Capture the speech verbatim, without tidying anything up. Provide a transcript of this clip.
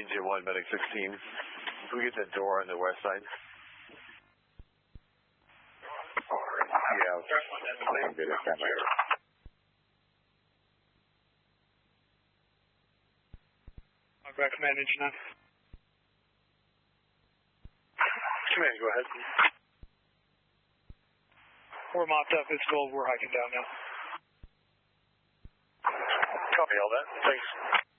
Engine one, Medic sixteen. Can we get the door on the west side? Yeah, I'm good at that. Back command, engine nine. Command, go ahead. We're mopped up, it's cold, we're hiking down now. Copy all that, thanks.